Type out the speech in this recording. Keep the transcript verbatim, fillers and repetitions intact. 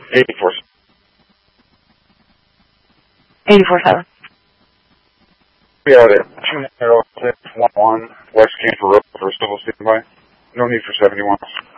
eighty-four. eighty-four seven. We are at two zero six one one West Camper Road for civil standby. No need for seventy-one.